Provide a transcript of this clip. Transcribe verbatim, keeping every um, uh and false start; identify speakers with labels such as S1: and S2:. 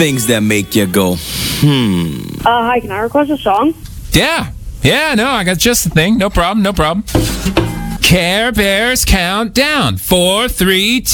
S1: Things that make you go, hmm.
S2: Uh, hi, can I request a song?
S3: Yeah. Yeah, no, I got just the thing. No problem, no problem. Care Bears Countdown. Four, three, two.